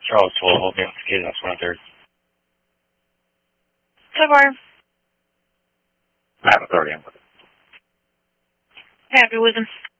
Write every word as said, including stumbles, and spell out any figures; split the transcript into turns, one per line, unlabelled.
Charles twelve, hold me up to that's one third.
So far.
I have authority on it.
Happy with him.